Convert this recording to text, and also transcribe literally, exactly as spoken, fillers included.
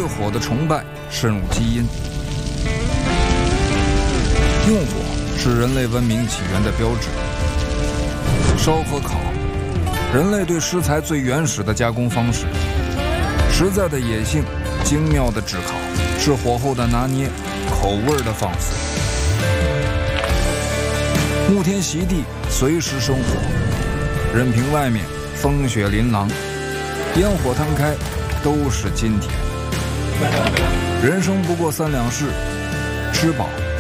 火的崇拜渗入基因。用火是人类文明起源的标志。烧和烤，人类对食材最原始的加工方式。实在的野性，精妙的炙烤，是火候的拿捏，口味的放肆。沐天席地，随时生火，任凭外面风雪琳琅，烟火摊开，都是今天。人生不过三两事，吃饱